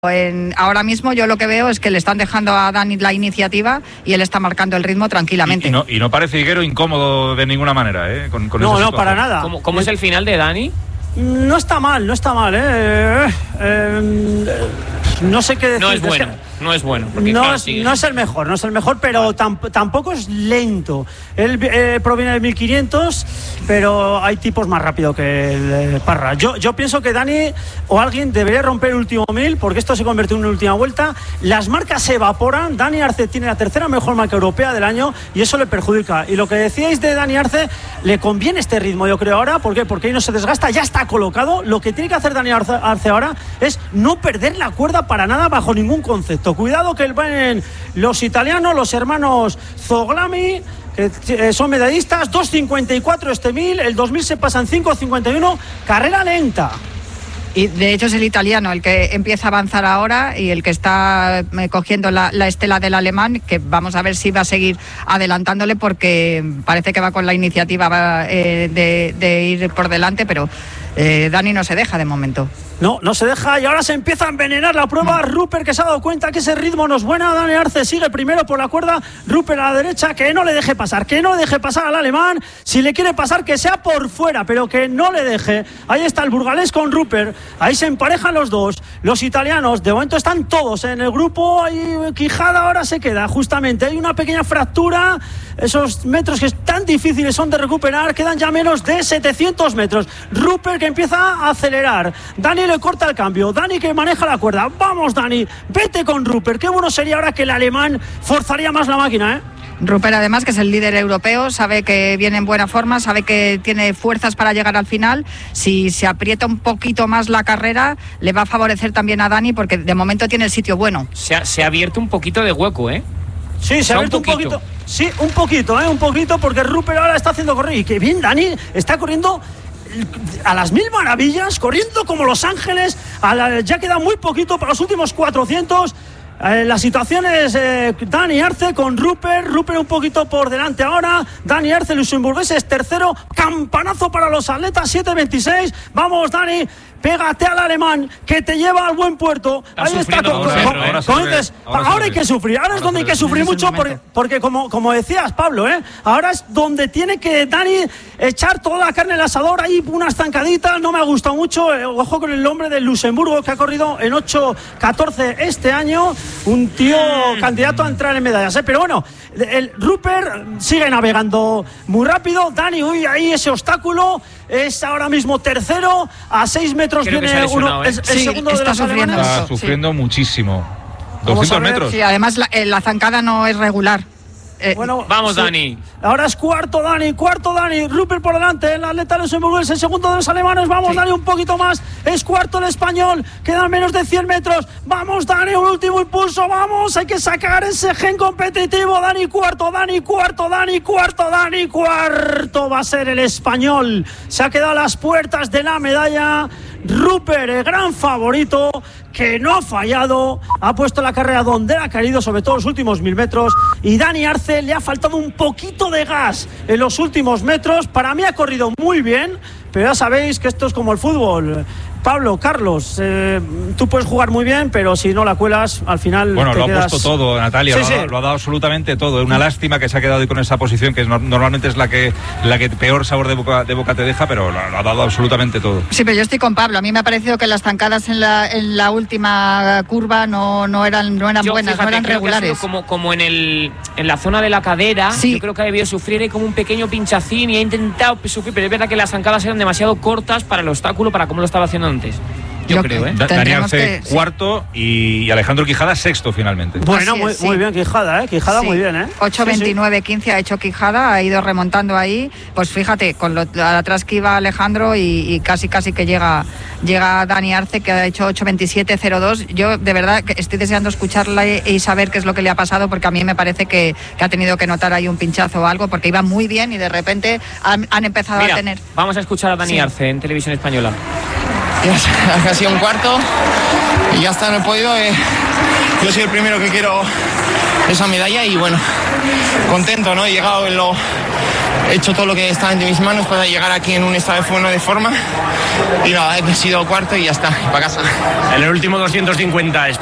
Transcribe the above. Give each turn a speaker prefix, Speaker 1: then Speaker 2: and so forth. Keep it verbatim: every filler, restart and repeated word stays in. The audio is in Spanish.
Speaker 1: En, ahora mismo yo lo que veo es que le están dejando a Dani la iniciativa y él está marcando el ritmo tranquilamente.
Speaker 2: Y, y, no, y no parece Higuero incómodo de ninguna manera, ¿eh? Con, con
Speaker 3: no,
Speaker 2: esa
Speaker 3: no, para nada.
Speaker 4: ¿Cómo, cómo es el final de Dani?
Speaker 3: No está mal, no está mal, ¿eh? eh, eh no sé qué decir.
Speaker 4: No es bueno,
Speaker 3: es que
Speaker 4: no es bueno.
Speaker 3: No,
Speaker 4: claro,
Speaker 3: es,
Speaker 4: sí.
Speaker 3: no es el mejor, no es el mejor, pero tamp tampoco es lento. Él eh, proviene de mil quinientos, pero hay tipos más rápido que el eh, Parra. Yo, yo pienso que Dani o alguien debería romper el último mil, porque esto se convierte en una última vuelta. Las marcas se evaporan. Dani Arce tiene la tercera mejor marca europea del año y eso le perjudica. Y lo que decíais de Dani Arce, le conviene este ritmo, yo creo ahora. ¿Por qué? Porque ahí no se desgasta, ya está colocado. Lo que tiene que hacer Dani Arce, Arce ahora es no perder la cuerda para nada bajo ningún concepto. Cuidado que van los italianos, los hermanos Zoglami, que son medallistas. Dos cincuenta y cuatro este mil, el dos mil se pasan cinco cincuenta y uno, carrera lenta.
Speaker 1: Y de hecho es el italiano el que empieza a avanzar ahora y el que está cogiendo la, la estela del alemán, que vamos a ver si va a seguir adelantándole, porque parece que va con la iniciativa va, eh, de, de ir por delante, pero eh, Dani no se deja de momento.
Speaker 3: No, no se deja y ahora se empieza a envenenar la prueba. Rupert, que se ha dado cuenta que ese ritmo no es bueno. Dani Arce sigue primero por la cuerda. Rupert a la derecha, que no le deje pasar, que no le deje pasar al alemán. Si le quiere pasar, que sea por fuera, pero que no le deje. Ahí está el burgalés con Rupert. Ahí se emparejan los dos. Los italianos, de momento están todos en el grupo. Ahí Quijada ahora se queda, justamente. Hay una pequeña fractura. Esos metros que tan difíciles son de recuperar. Quedan ya menos de setecientos metros. Rupert, que empieza a acelerar. Dani le corta el cambio. Dani, que maneja la cuerda. Vamos, Dani, vete con Rupert. Qué bueno sería ahora que el alemán forzaría más la máquina, ¿eh?
Speaker 1: Rupert, además, que es el líder europeo, sabe que viene en buena forma, sabe que tiene fuerzas para llegar al final. Si se aprieta un poquito más la carrera, le va a favorecer también a Dani, porque de momento tiene el sitio bueno.
Speaker 4: Se ha, se ha abierto un poquito de hueco, ¿eh?
Speaker 3: Sí, se ha abierto un poquito. un poquito. Sí, un poquito, ¿eh? Un poquito, porque Rupert ahora está haciendo correr. Y que bien, Dani está corriendo a las mil maravillas, corriendo como Los Ángeles. A la, ya queda muy poquito para los últimos cuatrocientos. Eh, la situación es eh, Dani Arce con Rupert. Rupert un poquito por delante ahora. Dani Arce, luxemburgués, es tercero. Campanazo para los atletas, siete veintiséis. Vamos, Dani, pégate al alemán, que te lleva al buen puerto.
Speaker 4: Está
Speaker 3: Ahí está. Con,
Speaker 2: ahora,
Speaker 3: con,
Speaker 2: ahora,
Speaker 3: con,
Speaker 2: ahora,
Speaker 3: dices,
Speaker 2: ahora,
Speaker 3: ahora hay que sufrir. Ahora, ahora es donde hay que sufrir mucho, porque, porque como, como decías, Pablo, ¿eh? Ahora es donde tiene que Dani echar toda la carne al asador. Ahí unas zancaditas, no me ha gustado mucho. Eh, ojo con el hombre del Luxemburgo, que ha corrido en ocho catorce este año. Un tío candidato a entrar en medallas, ¿eh? Pero bueno, el Rupert sigue navegando muy rápido. Dani, uy, ahí ese obstáculo. Es ahora mismo tercero, a seis metros.
Speaker 4: Creo
Speaker 3: viene uno,
Speaker 4: ¿eh?
Speaker 3: el, el
Speaker 1: sí,
Speaker 3: segundo de los
Speaker 1: sufriendo.
Speaker 3: alemanes.
Speaker 2: Está sufriendo
Speaker 1: sí.
Speaker 2: muchísimo.
Speaker 3: Vamos
Speaker 2: doscientos
Speaker 3: a ver,
Speaker 2: metros.
Speaker 1: Sí, además la, eh, la zancada no es regular. Eh,
Speaker 3: Bueno,
Speaker 4: Vamos,
Speaker 3: sí.
Speaker 4: Dani.
Speaker 3: Ahora es cuarto Dani, cuarto Dani, Rupert por delante, el atleta luxemburgués, el segundo de los alemanes. Vamos, sí. Dani, un poquito más, es cuarto el español, quedan menos de cien metros. Vamos, Dani, un último impulso, vamos, hay que sacar ese gen competitivo. Dani cuarto, Dani cuarto, Dani cuarto, Dani cuarto, va a ser el español. Se ha quedado a las puertas de la medalla. Rupert, el gran favorito, que no ha fallado, ha puesto la carrera donde ha querido, sobre todo los últimos mil metros. Y Dani Arce le ha faltado un poquito de gas en los últimos metros. Para mí ha corrido muy bien, pero ya sabéis que esto es como el fútbol. Pablo, Carlos, eh, tú puedes jugar muy bien, pero si no la cuelas, al final
Speaker 2: Bueno,
Speaker 3: te
Speaker 2: lo
Speaker 3: quedas...
Speaker 2: ha puesto todo, Natalia,
Speaker 3: Sí,
Speaker 2: lo,
Speaker 3: sí.
Speaker 2: ha dado, lo ha dado absolutamente todo. Es una lástima que se ha quedado ahí con esa posición, que no, normalmente es la que la que peor sabor de boca, de boca te deja, pero lo, lo ha dado absolutamente todo.
Speaker 1: Sí, pero yo estoy con Pablo. A mí me ha parecido que las zancadas en la, en la última curva no, no eran, no eran
Speaker 4: Yo,
Speaker 1: buenas,
Speaker 4: fíjate,
Speaker 1: no eran
Speaker 4: creo que ha sido
Speaker 1: regulares.
Speaker 4: como, como en, el, en la zona de la cadera,
Speaker 1: sí.
Speaker 4: Yo creo que ha debido sufrir ahí como un pequeño pinchacín y ha intentado sufrir, pero es verdad que las zancadas eran demasiado cortas para el obstáculo, para como lo estaba haciendo antes. Yo, Yo creo, ¿eh?
Speaker 2: Da, Dani Arce
Speaker 1: que,
Speaker 2: cuarto y Alejandro Quijada sexto finalmente.
Speaker 3: Bueno, muy,
Speaker 1: es, sí.
Speaker 3: muy bien Quijada, ¿eh? Quijada
Speaker 1: sí.
Speaker 3: muy bien, ¿eh?
Speaker 1: ocho veintinueve quince ha hecho Quijada, ha ido remontando ahí. Pues fíjate, con lo atrás que iba Alejandro y, y casi casi que llega llega Dani Arce, que ha hecho ocho veintisiete cero dos. Yo de verdad que estoy deseando escucharla y, y saber qué es lo que le ha pasado, porque a mí me parece que, que ha tenido que notar ahí un pinchazo o algo, porque iba muy bien y de repente han, han empezado
Speaker 4: Mira,
Speaker 1: a tener...
Speaker 4: Vamos a escuchar a Dani
Speaker 1: sí.
Speaker 4: Arce en Televisión Española.
Speaker 5: Ha sido un cuarto y ya está, no he podido. Eh, yo soy el primero que quiero esa medalla y bueno, contento, ¿no? He llegado en lo, he hecho todo lo que está en mis manos para llegar aquí en un estado bueno de forma y nada, he sido cuarto y ya está, para casa.
Speaker 6: En el último doscientos cincuenta